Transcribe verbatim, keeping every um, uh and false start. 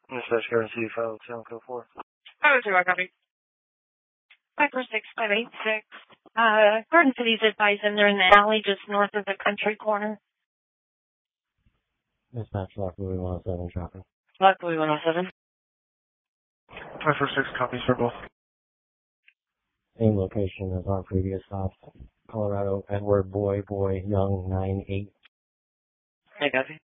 Dispatch currency file channel code four. Oh, two, I copy. five four six five eight six. Uh, Garden City's advising they're in the alley just north of the country corner. Dispatch Lock Louis one oh seven traffic. Lock Louis one oh seven. five four six copies for both. Same location as our previous stops. Colorado, Edward, Boy, Boy, Young, nine eight. I copy.